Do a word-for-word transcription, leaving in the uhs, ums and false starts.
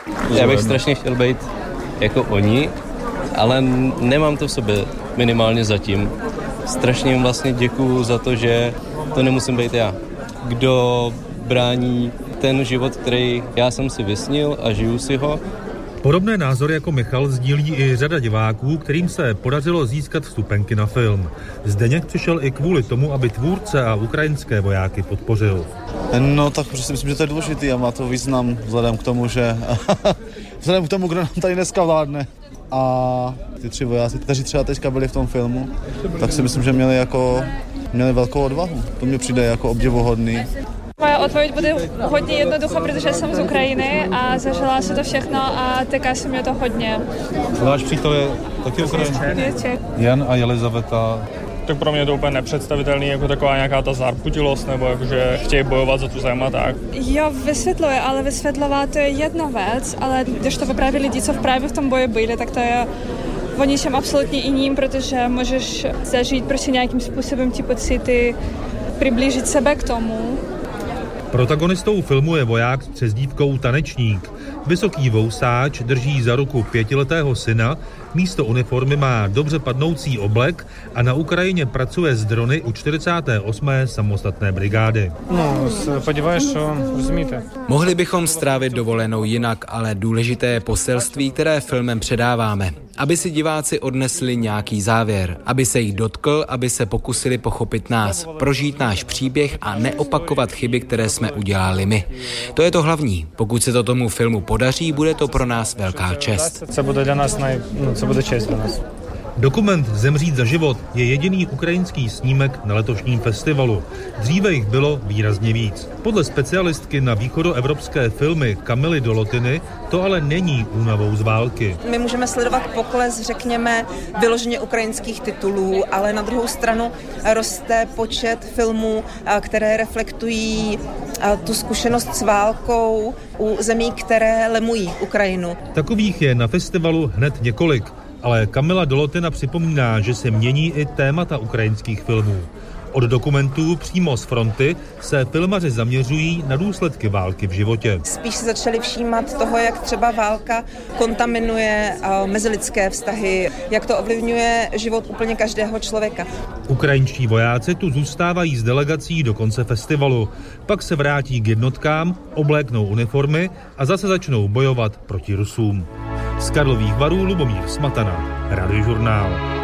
Já bych strašně chtěl být jako oni, ale nemám to v sobě, minimálně zatím. Strašně jim vlastně děkuju za to, že to nemusím být já. Kdo brání ten život, který já jsem si vysnil a žiju si ho. Podobné názory jako Michal sdílí i řada diváků, kterým se podařilo získat vstupenky na film. Zdeněk přišel i kvůli tomu, aby tvůrce a ukrajinské vojáky podpořil. No tak protože si myslím, že to je důležitý a má to význam vzhledem k tomu, že vzhledem k tomu, kdo nám tady dneska vládne. A ty tři vojáci, kteří třeba teďka byli v tom filmu, tak si myslím, že měli jako měli velkou odvahu. To mě přijde jako obdivuhodný. Moja odpověď bude hodně jednoduchá, protože jsem z Ukrajiny a zažila se to všechno a týká se mě to hodně. Váš přítel je taky Ukrajinec? Jan a Jelizaveta. Tak pro mě je to úplně nepředstavitelný, jako taková nějaká ta zarputilost, nebo jakože chtějí bojovat za tu zem a tak. Jo, vysvětluje, ale vysvětlovat to je jedna věc, ale když to vypráví lidi, co právě v tom boji byli, tak to je o ničem absolutně jiným, protože můžeš zažít prostě nějakým způsobem ti pocity, přiblížit sebe k tomu. Protagonistou filmu je voják s přezdívkou Tanečník. Vysoký vousáč drží za ruku pětiletého syna, místo uniformy má dobře padnoucí oblek a na Ukrajině pracuje s drony u čtyřicáté osmé samostatné brigády. No, podíváš, že rozumíte. Mohli bychom strávit dovolenou jinak, ale důležité je poselství, které filmem předáváme. Aby si diváci odnesli nějaký závěr, aby se jich dotkl, aby se pokusili pochopit nás, prožít náš příběh a neopakovat chyby, které jsme udělali my. To je to hlavní. Pokud se to tomu filmu podaří, bude to pro nás velká čest. Co bude dla nás naj... no, co bude čest dla nás. Dokument Zemřít za život je jediný ukrajinský snímek na letošním festivalu. Dříve jich bylo výrazně víc. Podle specialistky na východoevropské filmy Kamily Dolotiny to ale není únavou z války. My můžeme sledovat pokles, řekněme, vyloženě ukrajinských titulů, ale na druhou stranu roste počet filmů, které reflektují tu zkušenost s válkou u zemí, které lemují Ukrajinu. Takových je na festivalu hned několik. Ale Kamila Dolotina připomíná, že se mění i témata ukrajinských filmů. Od dokumentů přímo z fronty se filmaři zaměřují na důsledky války v životě. Spíš se začali všímat toho, jak třeba válka kontaminuje mezilidské vztahy, jak to ovlivňuje život úplně každého člověka. Ukrajinští vojáci tu zůstávají s delegací do konce festivalu. Pak se vrátí k jednotkám, obléknou uniformy a zase začnou bojovat proti Rusům. Z Karlových Varů Lubomír Smatana, Radiožurnál.